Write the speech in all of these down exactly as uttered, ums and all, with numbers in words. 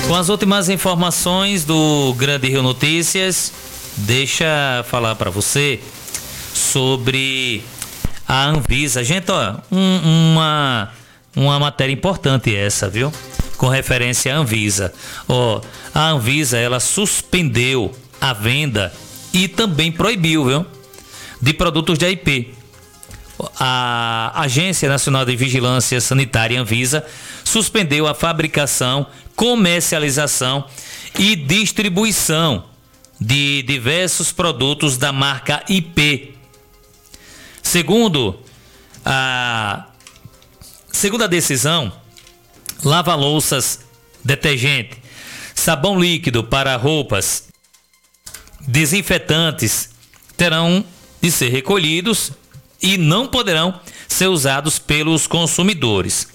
Com as últimas informações do Grande Rio Notícias, deixa falar para você sobre a Anvisa. Gente, ó, um, uma, uma matéria importante essa, viu? Com referência à Anvisa. Ó, a Anvisa, ela suspendeu a venda e também proibiu, viu? De produtos de A I P. A Agência Nacional de Vigilância Sanitária, Anvisa, suspendeu a fabricação, comercialização e distribuição de diversos produtos da marca I P. Segundo a, segundo a decisão, lava-louças, detergente, sabão líquido para roupas, desinfetantes terão de ser recolhidos e não poderão ser usados pelos consumidores.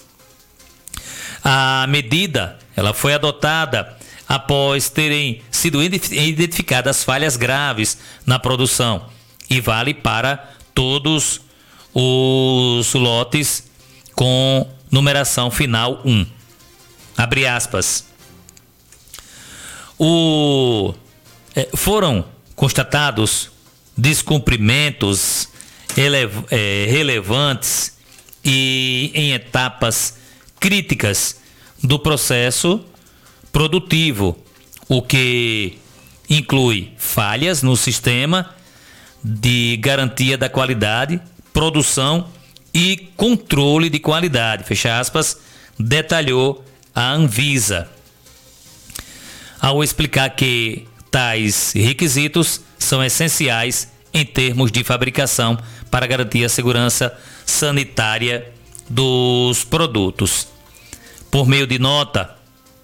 A medida, ela foi adotada após terem sido identificadas falhas graves na produção e vale para todos os lotes com numeração final um. Abre aspas. O, é, foram constatados descumprimentos Elev- é, relevantes e em etapas críticas do processo produtivo, o que inclui falhas no sistema de garantia da qualidade, produção e controle de qualidade, fecha aspas, detalhou a Anvisa, ao explicar que tais requisitos são essenciais em termos de fabricação para garantir a segurança sanitária dos produtos. Por meio de nota,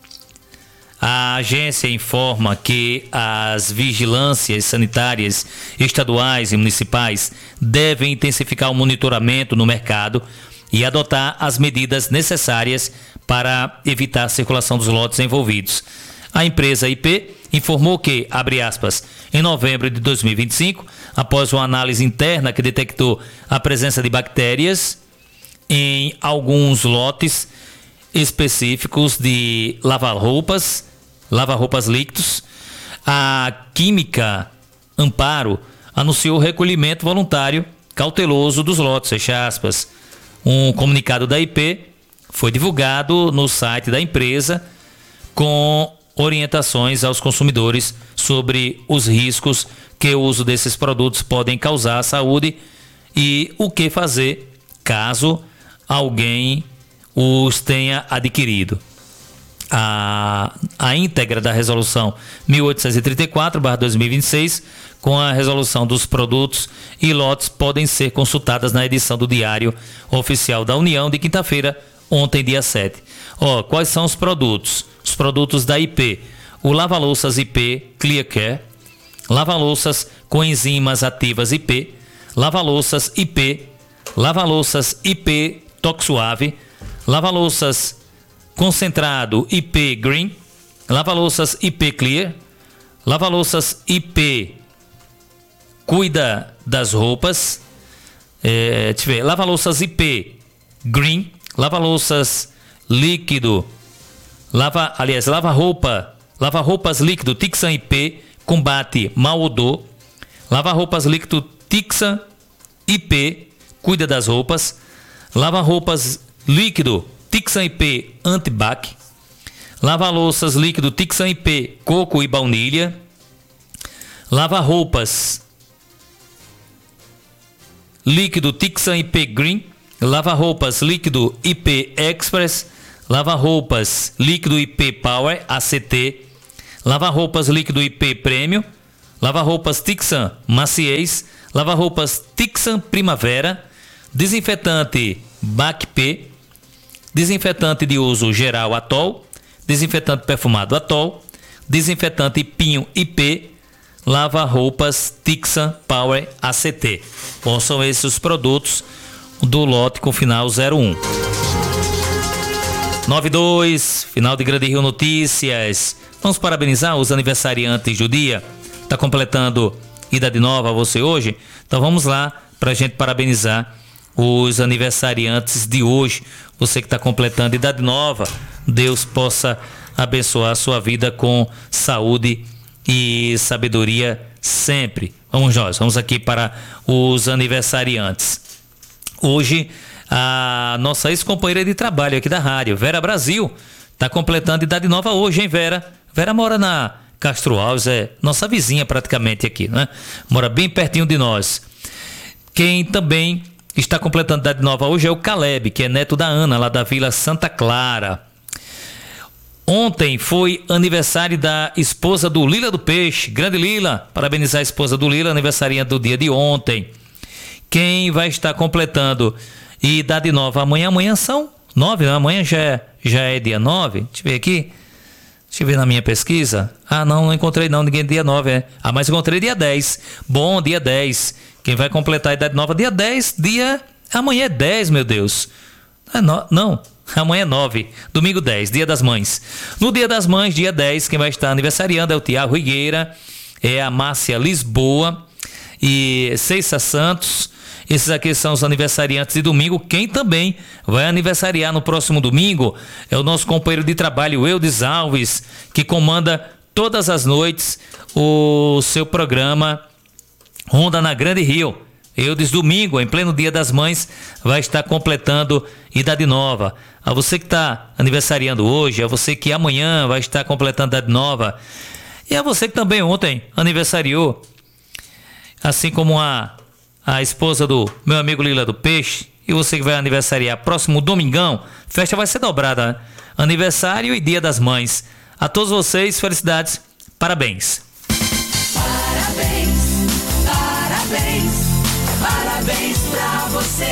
a agência informa que as vigilâncias sanitárias estaduais e municipais devem intensificar o monitoramento no mercado e adotar as medidas necessárias para evitar a circulação dos lotes envolvidos. A empresa I P informou que, abre aspas, em novembro de dois mil e vinte e cinco, após uma análise interna que detectou a presença de bactérias em alguns lotes específicos de lava-roupas, lava-roupas líquidos, a Química Amparo anunciou o recolhimento voluntário cauteloso dos lotes, fecha aspas. Um comunicado da I P foi divulgado no site da empresa com orientações aos consumidores sobre os riscos que o uso desses produtos podem causar à saúde e o que fazer caso alguém os tenha adquirido. A, a íntegra da resolução mil oitocentos e trinta e quatro barra dois mil e vinte e seis, com a resolução dos produtos e lotes, podem ser consultadas na edição do Diário Oficial da União de quinta-feira, ontem, dia sete. Ó, quais são os produtos? Os produtos da I P: o lava-louças I P Clear Care, lava-louças com enzimas ativas I P, lava-louças I P, lava-louças I P Toque Suave, lava-louças concentrado I P Green, lava-louças I P Clear, lava-louças I P Cuida das Roupas, é, deixa eu ver, lava-louças I P Green, lava-louças líquido, lava, aliás, lava-roupa, lava-roupas líquido Tixan I P combate mau odor, lava-roupas líquido Tixan I P cuida das roupas, lava-roupas líquido Tixan I P antibac, lava-louças líquido Tixan I P coco e baunilha, lava-roupas líquido Tixan I P Green, lava-roupas líquido I P Express, lava-roupas líquido I P Power A C T, lava-roupas líquido I P Premium, lava-roupas Tixan Maciez, lava-roupas Tixan Primavera, desinfetante B A C P, desinfetante de uso geral Atol, desinfetante perfumado Atol, desinfetante Pinho I P, lava-roupas Tixan Power A C T. Bom, são esses os produtos do lote com final zero um. nove dois, final de Grande Rio Notícias. Vamos parabenizar os aniversariantes do dia. Está completando idade nova você hoje? Então vamos lá para a gente parabenizar os aniversariantes de hoje. você que está completando idade nova, Deus possa abençoar a sua vida com saúde e sabedoria sempre. Vamos nós, vamos aqui para os aniversariantes. Hoje, a nossa ex-companheira de trabalho aqui da rádio, Vera Brasil, está completando idade nova hoje, hein, Vera? Vera mora na Castro Alves, é nossa vizinha praticamente aqui, né? Mora bem pertinho de nós. Quem também está completando idade nova hoje é o Caleb, que é neto da Ana, lá da Vila Santa Clara. Ontem foi aniversário da esposa do Lila do Peixe. Grande Lila, parabenizar a esposa do Lila, aniversarinha do dia de ontem. Quem vai estar completando idade nova amanhã? Amanhã são nove, né? Amanhã já é, já é dia nove. Deixa eu ver aqui. Deixa eu ver na minha pesquisa. Ah, não, não encontrei não, ninguém dia nove, é. Ah, mas encontrei dia dez. Bom, dia dez. Quem vai completar a idade nova? Dia dez, dia... Amanhã é dez, meu Deus. Ah, no... Não, amanhã é nove. Domingo dez, dia das mães. No dia das mães, dia dez, quem vai estar aniversariando é o Tiago Higueira, é a Márcia Lisboa e Ceissa Santos. Esses aqui são os aniversariantes de domingo. Quem também vai aniversariar no próximo domingo é o nosso companheiro de trabalho, Eudes Alves, que comanda todas as noites o seu programa Ronda na Grande Rio. Eudes, domingo, em pleno Dia das Mães, vai estar completando idade nova. A você que está aniversariando hoje, a você que amanhã vai estar completando idade nova, e a você que também ontem aniversariou, assim como a, a esposa do meu amigo Lila do Peixe, e você que vai aniversariar próximo domingão, festa vai ser dobrada, né? Aniversário e Dia das Mães. A todos vocês, felicidades, parabéns. Parabéns, parabéns, parabéns pra você.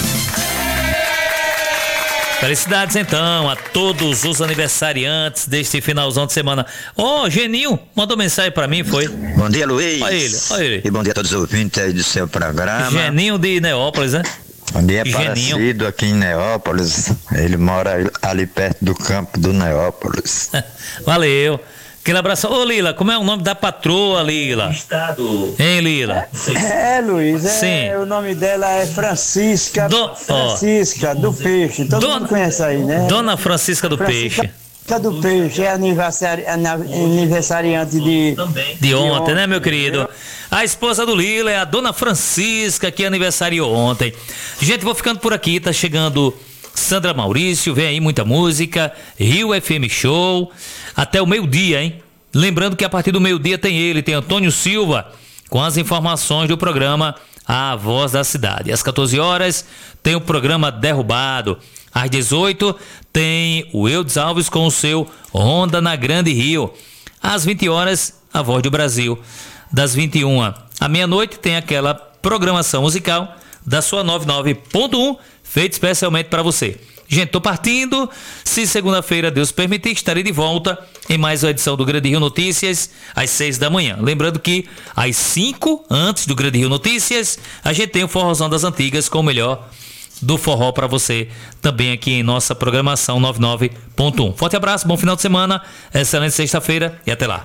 Felicidades então a todos os aniversariantes deste finalzão de semana. Ó, oh, Geninho mandou mensagem pra mim, foi? Bom dia, Luiz. Olha ele, olha ele. E bom dia a todos os ouvintes aí do seu programa. Geninho de Neópolis, né? Bom dia, Geninho. Aparecido aqui em Neópolis. Ele mora ali perto do campo do Neópolis. Valeu. Aquele abraço. Ô, Lila, como é o nome da patroa, Lila? Estado. Hein, Lila? É, Luiz, é, Sim. o nome dela é Francisca, Do- Francisca do Peixe, todo Dona- mundo conhece aí, né? Dona Francisca do Francisca Peixe. do Peixe, é aniversari, ana- aniversariante de... De ontem, né, meu querido? A esposa do Lila é a Dona Francisca, que aniversariou ontem. Gente, vou ficando por aqui, tá chegando Sandra Maurício, vem aí muita música, Rio F M Show, até o meio-dia, hein? Lembrando que a partir do meio-dia tem ele, tem Antônio Silva, com as informações do programa A Voz da Cidade. Às quatorze horas tem o programa Derrubado. Às dezoito tem o Eudes Alves com o seu Ronda na Grande Rio. Às vinte horas, a Voz do Brasil. Das vinte e uma à meia-noite tem aquela programação musical da sua noventa e nove ponto um, feita especialmente para você. Gente, tô partindo. Se segunda-feira Deus permitir, estarei de volta em mais uma edição do Grande Rio Notícias às seis da manhã. Lembrando que às cinco, antes do Grande Rio Notícias, a gente tem o Forrozão das Antigas com o melhor do forró para você também aqui em nossa programação noventa e nove ponto um. Forte abraço, bom final de semana, excelente sexta-feira e até lá.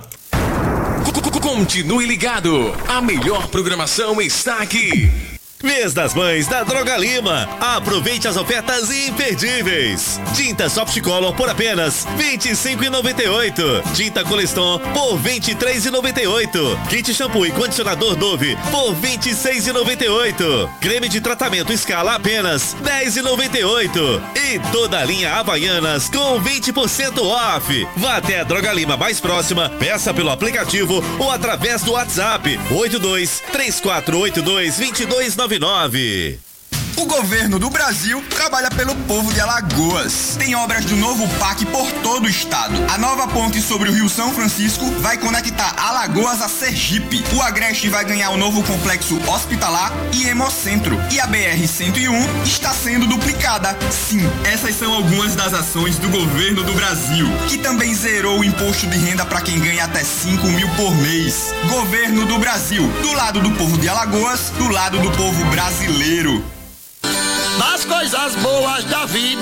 Continue ligado, a melhor programação está aqui. Mês das Mães da Droga Lima. Aproveite as ofertas imperdíveis. Tinta Soft Color por apenas vinte e cinco reais e noventa e oito centavos. Tinta Coleston por vinte e três reais e noventa e oito centavos. Kit shampoo e condicionador Dove por vinte e seis reais e noventa e oito centavos. Creme de tratamento Scala apenas dez reais e noventa e oito centavos. E toda a linha Havaianas com vinte por cento off. Vá até a Droga Lima mais próxima, peça pelo aplicativo ou através do WhatsApp oito dois três quatro oito dois dois dois nove nove. O governo do Brasil trabalha pelo povo de Alagoas. Tem obras do novo P A C por todo o estado. A nova ponte sobre o Rio São Francisco vai conectar Alagoas a Sergipe. O Agreste vai ganhar o novo complexo hospitalar e hemocentro. E a B R cento e um está sendo duplicada. Sim, essas são algumas das ações do governo do Brasil, que também zerou o imposto de renda para quem ganha até cinco mil por mês. Governo do Brasil, do lado do povo de Alagoas, do lado do povo brasileiro. Das coisas boas da vida